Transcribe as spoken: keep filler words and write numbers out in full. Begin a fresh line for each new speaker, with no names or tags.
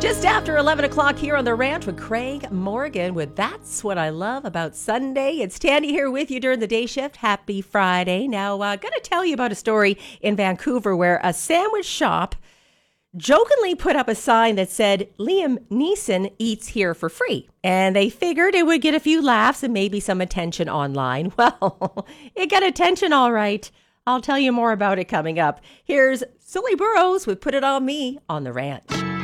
Just after eleven o'clock here on The Ranch with Craig Morgan with That's What I Love About Sunday. It's Tandy here with you during the day shift. Happy Friday. Now, I'm uh, going to tell you about a story in Vancouver where a sandwich shop jokingly put up a sign that said, Liam Neeson eats here for free. And they figured it would get a few laughs and maybe some attention online. Well, it got attention all right. I'll tell you more about it coming up. Here's Silly Burrows with Put It On Me on The Ranch.